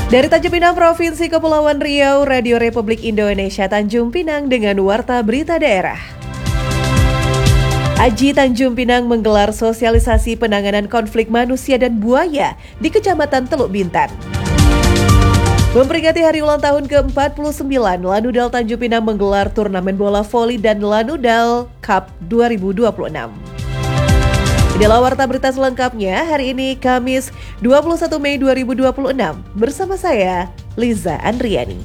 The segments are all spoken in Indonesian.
Dari Tanjung Pinang, Provinsi Kepulauan Riau, Radio Republik Indonesia Tanjung Pinang dengan Warta Berita Daerah. Aji Tanjung Pinang menggelar sosialisasi penanganan konflik manusia dan buaya di Kecamatan Teluk Bintan. Memperingati hari ulang tahun ke-49, Lanudal Tanjung Pinang menggelar turnamen bola voli dan Lanudal Cup 2026. Inilah Warta Berita selengkapnya hari ini Kamis 21 Mei 2026 bersama saya Liza Andriani.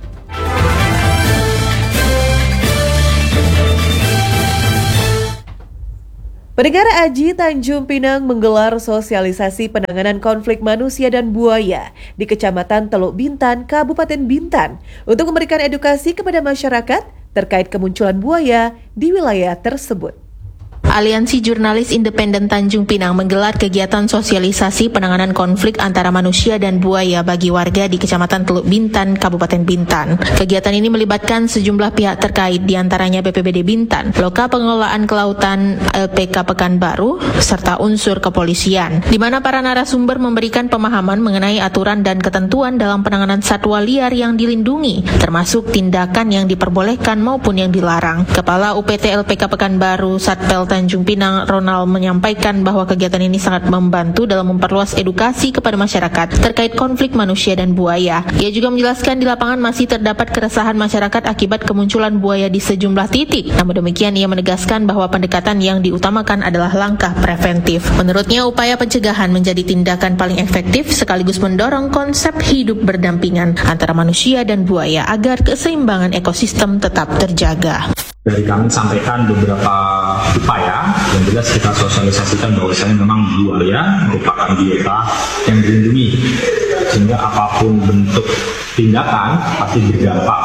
Pendengar, Aji Tanjung Pinang menggelar sosialisasi penanganan konflik manusia dan buaya di Kecamatan Teluk Bintan, Kabupaten Bintan untuk memberikan edukasi kepada masyarakat terkait kemunculan buaya di wilayah tersebut. Aliansi Jurnalis Independen Tanjung Pinang menggelar kegiatan sosialisasi penanganan konflik antara manusia dan buaya bagi warga di Kecamatan Teluk Bintan, Kabupaten Bintan. Kegiatan ini melibatkan sejumlah pihak terkait, diantaranya BPBD Bintan, Loka Pengelolaan Kelautan LPK Pekanbaru, serta unsur kepolisian, di mana para narasumber memberikan pemahaman mengenai aturan dan ketentuan dalam penanganan satwa liar yang dilindungi, termasuk tindakan yang diperbolehkan maupun yang dilarang. Kepala UPT LPK Pekanbaru, Satpel Tanjung Pinang, Ronald, menyampaikan bahwa kegiatan ini sangat membantu dalam memperluas edukasi kepada masyarakat terkait konflik manusia dan buaya. Ia juga menjelaskan di lapangan masih terdapat keresahan masyarakat akibat kemunculan buaya di sejumlah titik. Namun demikian, ia menegaskan bahwa pendekatan yang diutamakan adalah langkah preventif. Menurutnya, upaya pencegahan menjadi tindakan paling efektif sekaligus mendorong konsep hidup berdampingan antara manusia dan buaya agar keseimbangan ekosistem tetap terjaga. Dari kami sampaikan beberapa upaya yang jelas kita sosialisasikan bahwasanya memang buaya merupakan biota yang dilindungi, sehingga apapun bentuk tindakan pasti berdampak.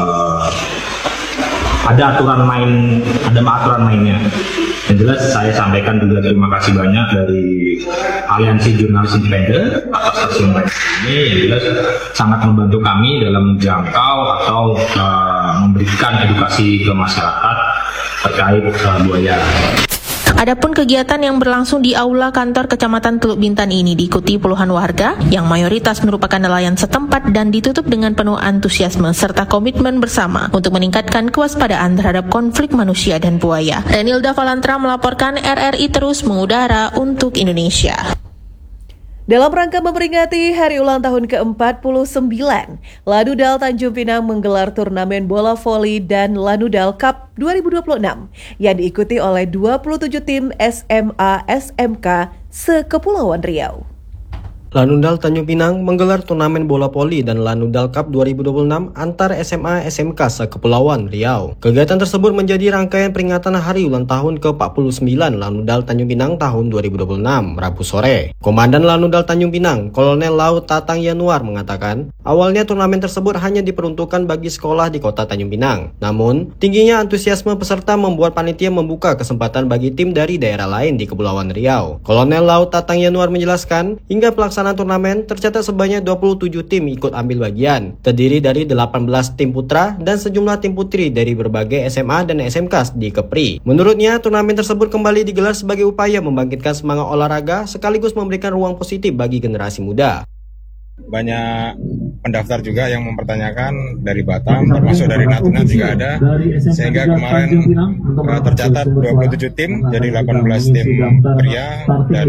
Ada aturan mainnya. Yang jelas saya sampaikan juga terima kasih banyak dari Aliansi Jurnalis Independen atas kesempatan ini, yang jelas sangat membantu kami dalam menjangkau atau memberikan edukasi ke masyarakat terkait buaya. Adapun kegiatan yang berlangsung di Aula Kantor Kecamatan Teluk Bintan ini diikuti puluhan warga yang mayoritas merupakan nelayan setempat dan ditutup dengan penuh antusiasme serta komitmen bersama untuk meningkatkan kewaspadaan terhadap konflik manusia dan buaya. Renilda Valantra melaporkan, RRI terus mengudara untuk Indonesia. Dalam rangka memperingati hari ulang tahun ke-49, Lanudal Tanjung Pinang menggelar turnamen bola voli dan Lanudal Cup 2026 yang diikuti oleh 27 tim SMA SMK se-Kepulauan Riau. Lanudal Tanjung Pinang menggelar turnamen bola voli dan Lanudal Cup 2026 antar SMA SMK se-Kepulauan Riau. Kegiatan tersebut menjadi rangkaian peringatan hari ulang tahun ke-49 Lanudal Tanjung Pinang tahun 2026, Rabu sore. Komandan Lanudal Tanjung Pinang, Kolonel Laut Tatang Yanuar mengatakan, awalnya turnamen tersebut hanya diperuntukkan bagi sekolah di kota Tanjung Pinang. Namun, tingginya antusiasme peserta membuat panitia membuka kesempatan bagi tim dari daerah lain di Kepulauan Riau. Kolonel Laut Tatang Yanuar menjelaskan, hingga pelaksanaan turnamen tercatat sebanyak 27 tim ikut ambil bagian, terdiri dari 18 tim putra dan sejumlah tim putri dari berbagai SMA dan SMK di Kepri. Menurutnya, turnamen tersebut kembali digelar sebagai upaya membangkitkan semangat olahraga sekaligus memberikan ruang positif bagi generasi muda. Banyak pendaftar juga yang mempertanyakan dari Batam, termasuk dari Natuna juga ada, sehingga kemarin tercatat 27 tim, jadi 18 tim pria dan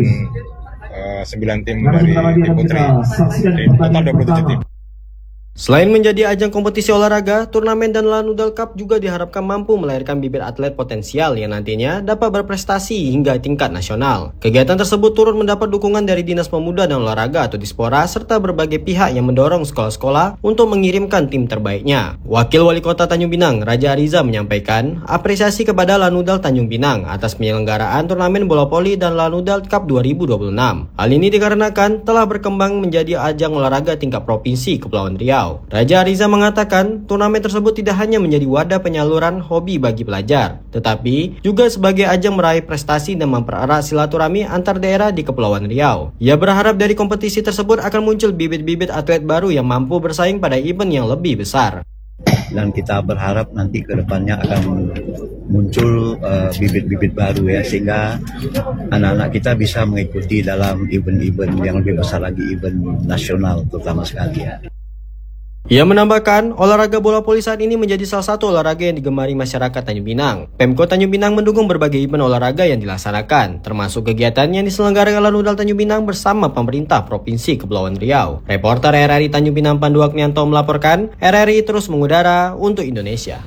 9 tim dari tim putri, jadi total 27 tim. Selain menjadi ajang kompetisi olahraga, turnamen dan Lanudal Cup juga diharapkan mampu melahirkan bibit atlet potensial yang nantinya dapat berprestasi hingga tingkat nasional. Kegiatan tersebut turut mendapat dukungan dari Dinas Pemuda dan Olahraga atau Dispora serta berbagai pihak yang mendorong sekolah-sekolah untuk mengirimkan tim terbaiknya. Wakil Wali Kota Tanjung Pinang, Raja Ariza, menyampaikan apresiasi kepada Lanudal Tanjung Pinang atas penyelenggaraan turnamen bola voli dan Lanudal Cup 2026. Hal ini dikarenakan telah berkembang menjadi ajang olahraga tingkat provinsi Kepulauan Riau. Raja Ariza mengatakan turnamen tersebut tidak hanya menjadi wadah penyaluran hobi bagi pelajar, tetapi juga sebagai ajang meraih prestasi dan mempererat silaturahmi antar daerah di Kepulauan Riau. Ia berharap dari kompetisi tersebut akan muncul bibit-bibit atlet baru yang mampu bersaing pada event yang lebih besar. Dan kita berharap nanti ke depannya akan muncul bibit-bibit baru ya, sehingga anak-anak kita bisa mengikuti dalam event-event yang lebih besar lagi, event nasional terutama sekali ya. Ia menambahkan, olahraga bola voli saat ini menjadi salah satu olahraga yang digemari masyarakat Tanjung Pinang. Pemkot Tanjung Pinang mendukung berbagai event olahraga yang dilaksanakan, termasuk kegiatan yang diselenggarakan Lanudal Tanjung Pinang bersama pemerintah Provinsi Kepulauan Riau. Reporter RRI Tanjung Pinang Pandu Agnianto melaporkan, RRI terus mengudara untuk Indonesia.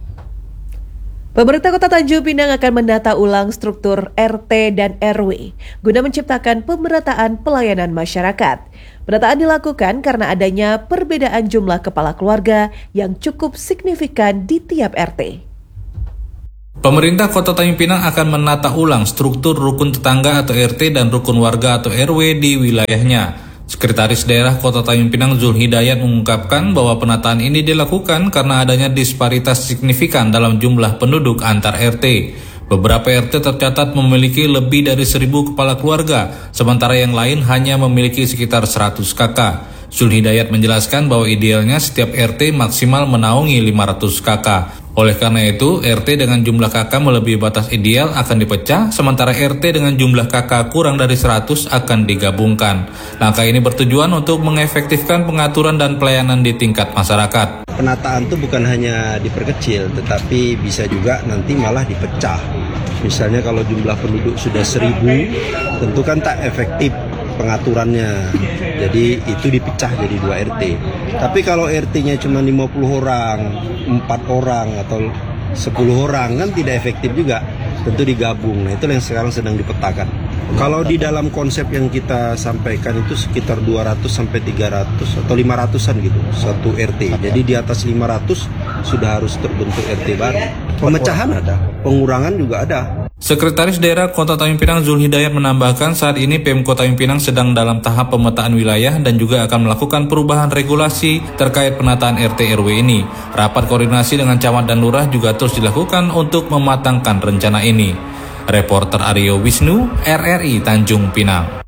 Pemerintah Kota Tanjung Pinang akan menata ulang struktur RT dan RW guna menciptakan pemerataan pelayanan masyarakat. Penataan dilakukan karena adanya perbedaan jumlah kepala keluarga yang cukup signifikan di tiap RT. Pemerintah Kota Tanjung Pinang akan menata ulang struktur rukun tetangga atau RT dan rukun warga atau RW di wilayahnya. Sekretaris Daerah Kota Tanjung Pinang Zulhidayat mengungkapkan bahwa penataan ini dilakukan karena adanya disparitas signifikan dalam jumlah penduduk antar RT. Beberapa RT tercatat memiliki lebih dari 1.000 kepala keluarga, sementara yang lain hanya memiliki sekitar 100 kakak. Zulhidayat menjelaskan bahwa idealnya setiap RT maksimal menaungi 500 kakak. Oleh karena itu, RT dengan jumlah kakak melebihi batas ideal akan dipecah, sementara RT dengan jumlah kakak kurang dari 100 akan digabungkan. Langkah ini bertujuan untuk mengefektifkan pengaturan dan pelayanan di tingkat masyarakat. Penataan itu bukan hanya diperkecil, tetapi bisa juga nanti malah dipecah. Misalnya kalau jumlah penduduk sudah 1.000, tentu kan tak efektif pengaturannya. Jadi itu dipecah jadi 2 RT. Tapi kalau RT-nya cuma 50 orang, 4 orang atau 10 orang kan tidak efektif juga. Tentu digabung. Nah, itu yang sekarang sedang dipetakan. Kalau di dalam konsep yang kita sampaikan itu sekitar 200 sampai 300 atau 500-an gitu satu RT. Jadi di atas 500 sudah harus terbentuk RT baru. Pemecahan ada, pengurangan juga ada. Sekretaris Daerah Kota Tanjung Pinang Zulhidayat menambahkan saat ini Pemkot Tanjung Pinang sedang dalam tahap pemetaan wilayah dan juga akan melakukan perubahan regulasi terkait penataan RT RW ini. Rapat koordinasi dengan camat dan lurah juga terus dilakukan untuk mematangkan rencana ini. Reporter Aryo Wisnu, RRI Tanjung Pinang.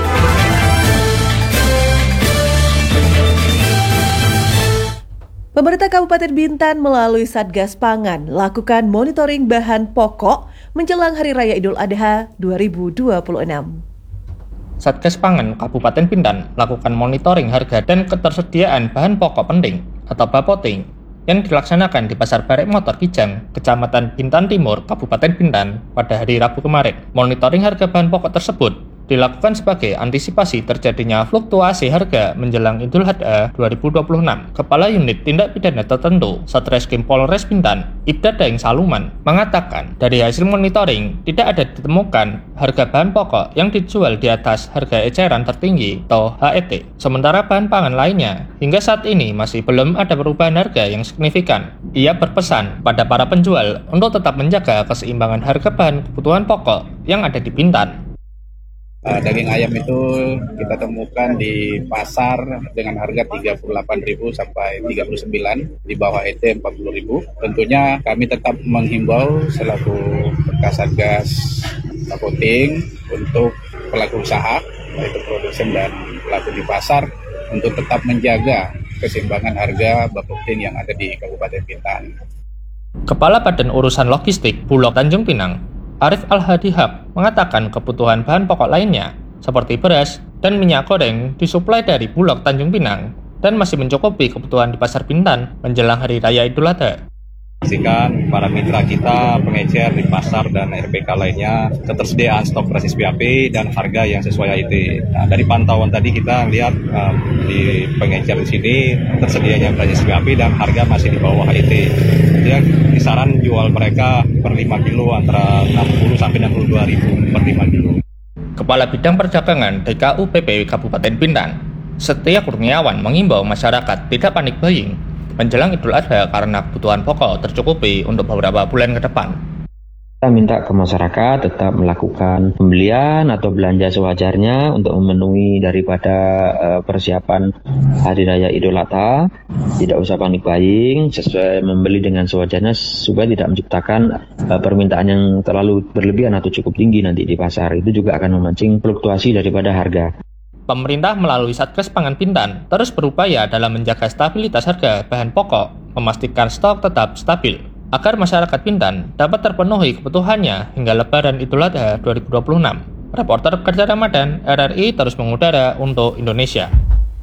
Pemerintah Kabupaten Bintan melalui Satgas Pangan lakukan monitoring bahan pokok menjelang Hari Raya Idul Adha 2026. Satgas Pangan Kabupaten Bintan lakukan monitoring harga dan ketersediaan bahan pokok penting atau Bapoting yang dilaksanakan di Pasar Barek Motor Kijang, Kecamatan Bintan Timur, Kabupaten Bintan pada hari Rabu kemarin. Monitoring harga bahan pokok tersebut dilakukan sebagai antisipasi terjadinya fluktuasi harga menjelang Idul Adha 2026. Kepala Unit Tindak Pidana Tertentu Satreskrim Polres Bintan, Ibda Daeng Saluman, mengatakan dari hasil monitoring tidak ada ditemukan harga bahan pokok yang dijual di atas harga eceran tertinggi atau HET. Sementara bahan pangan lainnya hingga saat ini masih belum ada perubahan harga yang signifikan. Ia berpesan pada para penjual untuk tetap menjaga keseimbangan harga bahan kebutuhan pokok yang ada di Bintan. Daging ayam itu kita temukan di pasar dengan harga 38.000 sampai 39, di bawah ET 40.000. Tentunya kami tetap menghimbau selaku Kasatgas Bapoting untuk pelaku usaha, yaitu produsen dan pelaku di pasar, untuk tetap menjaga keseimbangan harga Bapoting yang ada di Kabupaten Bintan. Kepala Badan Urusan Logistik Bulog Tanjung Pinang, Arif Al-Hadihab, mengatakan kebutuhan bahan pokok lainnya seperti beras dan minyak goreng disuplai dari Bulog Tanjung Pinang dan masih mencukupi kebutuhan di Pasar Bintan menjelang Hari Raya Idul Adha. Pastikan para mitra kita, pengecer di pasar dan RPK lainnya, ketersediaan stok beras SPAP dan harga yang sesuai HIT. Nah, dari pantauan tadi kita lihat di pengecer di sini tersedianya beras SPAP dan harga masih di bawah HIT. Jadi kisaran jual mereka per 5 kilo antara 60 sampai 62.000 per 5 kilo. Kepala Bidang Perdagangan DKUPP Kabupaten Bintan, Setia Kurniawan, mengimbau masyarakat tidak panik buying menjelang Idul Adha karena kebutuhan pokok tercukupi untuk beberapa bulan ke depan. Kita minta ke masyarakat tetap melakukan pembelian atau belanja sewajarnya untuk memenuhi daripada persiapan Hari Raya Idul Adha. Tidak usah panik buying, sesuai membeli dengan sewajarnya supaya tidak menciptakan permintaan yang terlalu berlebihan atau cukup tinggi nanti di pasar. Itu juga akan memancing fluktuasi daripada harga. Pemerintah melalui Satgas Pangan Bintan terus berupaya dalam menjaga stabilitas harga bahan pokok, memastikan stok tetap stabil, agar masyarakat Bintan dapat terpenuhi kebutuhannya hingga Lebaran Idul Adha 2026. Reporter Kerja Ramadan, RRI terus mengudara untuk Indonesia.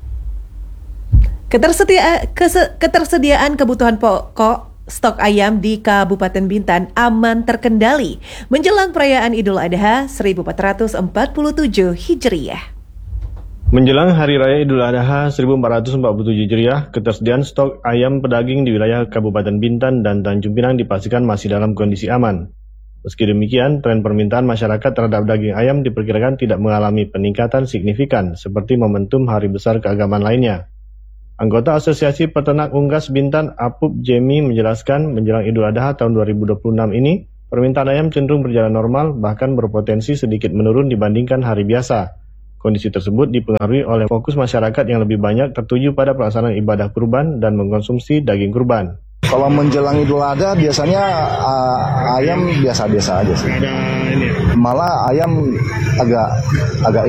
Ketersediaan kebutuhan pokok stok ayam di Kabupaten Bintan aman terkendali menjelang perayaan Idul Adha 1447 Hijriah. Menjelang Hari Raya Idul Adha 1447 Hijriah, ketersediaan stok ayam pedaging di wilayah Kabupaten Bintan dan Tanjung Pinang dipastikan masih dalam kondisi aman. Meski demikian, tren permintaan masyarakat terhadap daging ayam diperkirakan tidak mengalami peningkatan signifikan seperti momentum hari besar keagamaan lainnya. Anggota Asosiasi Peternak Unggas Bintan, Apup Jemi, menjelaskan menjelang Idul Adha tahun 2026 ini, permintaan ayam cenderung berjalan normal, bahkan berpotensi sedikit menurun dibandingkan hari biasa. Kondisi tersebut dipengaruhi oleh fokus masyarakat yang lebih banyak tertuju pada pelaksanaan ibadah kurban dan mengkonsumsi daging kurban. Kalau menjelang Idul Adha biasanya ayam biasa-biasa aja sih. Malah ayam agak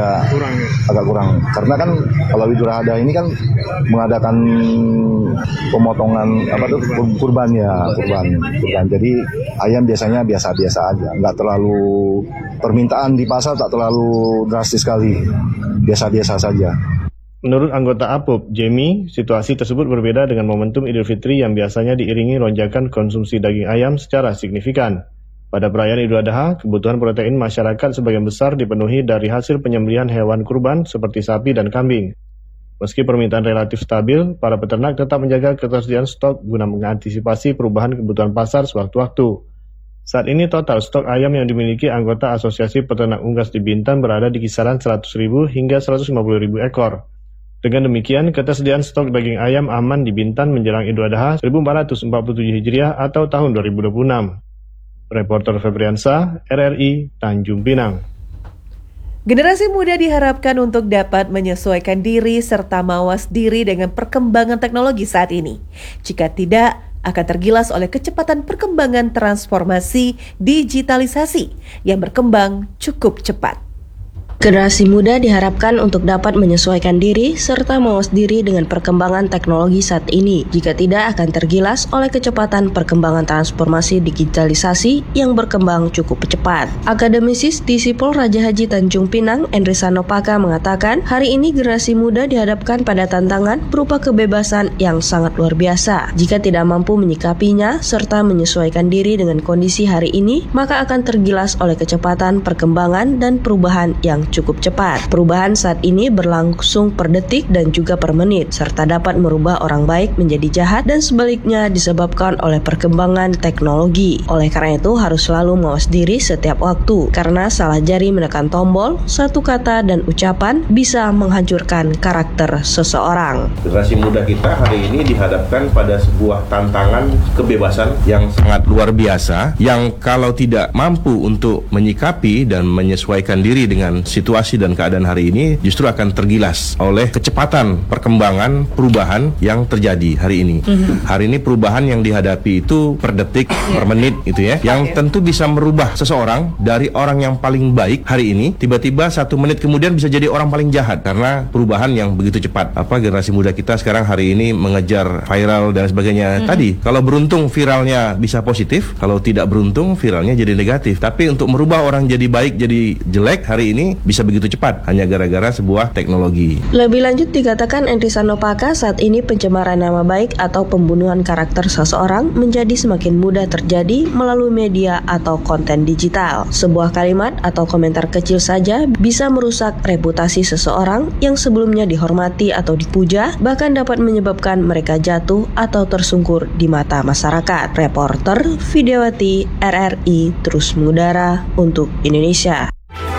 kurang. Karena kan kalau Idul Adha ini kan mengadakan pemotongan kurban. Jadi ayam biasanya biasa-biasa aja. Nggak terlalu permintaan di pasar tak terlalu drastis sekali. Biasa-biasa saja. Menurut anggota Apup, Jemi, situasi tersebut berbeda dengan momentum Idul Fitri yang biasanya diiringi lonjakan konsumsi daging ayam secara signifikan. Pada perayaan Idul Adha, kebutuhan protein masyarakat sebagian besar dipenuhi dari hasil penyembelihan hewan kurban seperti sapi dan kambing. Meski permintaan relatif stabil, para peternak tetap menjaga ketersediaan stok guna mengantisipasi perubahan kebutuhan pasar sewaktu-waktu. Saat ini total stok ayam yang dimiliki anggota Asosiasi Peternak Unggas di Bintan berada di kisaran 100.000 hingga 150.000 ekor. Dengan demikian, ketersediaan stok daging ayam aman di Bintan menjelang Idul Adha 1447 Hijriah atau tahun 2026. Reporter Febriansa, RRI, Tanjung Pinang. Generasi muda diharapkan untuk dapat menyesuaikan diri serta mawas diri dengan perkembangan teknologi saat ini. Jika tidak, akan tergilas oleh kecepatan perkembangan transformasi digitalisasi yang berkembang cukup cepat. Generasi muda diharapkan untuk dapat menyesuaikan diri serta mawas diri dengan perkembangan teknologi saat ini. Jika tidak, akan tergilas oleh kecepatan perkembangan transformasi digitalisasi yang berkembang cukup cepat. Akademisi Disipol Raja Haji Tanjung Pinang, Endrisa Nopaka mengatakan, hari ini generasi muda dihadapkan pada tantangan berupa kebebasan yang sangat luar biasa. Jika tidak mampu menyikapinya serta menyesuaikan diri dengan kondisi hari ini, maka akan tergilas oleh kecepatan perkembangan dan perubahan yang cukup cepat. Perubahan saat ini berlangsung per detik dan juga per menit, serta dapat merubah orang baik menjadi jahat dan sebaliknya disebabkan oleh perkembangan teknologi. Oleh karena itu harus selalu mawas diri setiap waktu, karena salah jari menekan tombol, satu kata dan ucapan bisa menghancurkan karakter seseorang. Generasi muda kita hari ini dihadapkan pada sebuah tantangan kebebasan yang sangat luar biasa, yang kalau tidak mampu untuk menyikapi dan menyesuaikan diri dengan situasi dan keadaan hari ini justru akan tergilas oleh kecepatan perkembangan perubahan yang terjadi hari ini. Hari ini perubahan yang dihadapi itu per detik, per menit itu ya, yang tentu bisa merubah seseorang dari orang yang paling baik hari ini tiba-tiba 1 menit kemudian bisa jadi orang paling jahat karena perubahan yang begitu cepat. Generasi muda kita sekarang hari ini mengejar viral dan sebagainya. Tadi kalau beruntung viralnya bisa positif, kalau tidak beruntung viralnya jadi negatif. Tapi untuk merubah orang jadi baik jadi jelek hari ini bisa begitu cepat hanya gara-gara sebuah teknologi. Lebih lanjut dikatakan Endrisa Nopaka, saat ini pencemaran nama baik atau pembunuhan karakter seseorang menjadi semakin mudah terjadi melalui media atau konten digital. Sebuah kalimat atau komentar kecil saja bisa merusak reputasi seseorang yang sebelumnya dihormati atau dipuja, bahkan dapat menyebabkan mereka jatuh atau tersungkur di mata masyarakat. Reporter Vidyawati, RRI terus mengudara untuk Indonesia.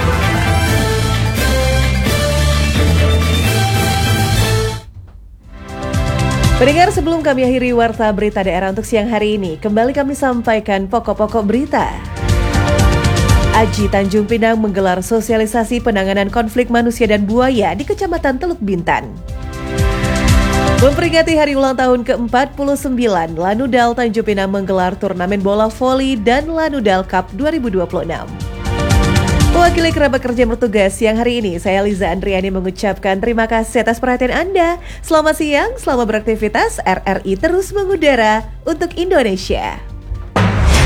Pendengar, sebelum kami akhiri Warta Berita Daerah untuk siang hari ini, kembali kami sampaikan pokok-pokok berita. Aji Tanjung Pinang menggelar sosialisasi penanganan konflik manusia dan buaya di Kecamatan Teluk Bintan. Memperingati hari ulang tahun ke-49, Lanudal Tanjung Pinang menggelar turnamen bola voli dan Lanudal Cup 2026. Mewakili kerabat kerja yang bertugas siang hari ini, saya Liza Andriani mengucapkan terima kasih atas perhatian Anda. Selamat siang, selamat beraktivitas, RRI terus mengudara untuk Indonesia.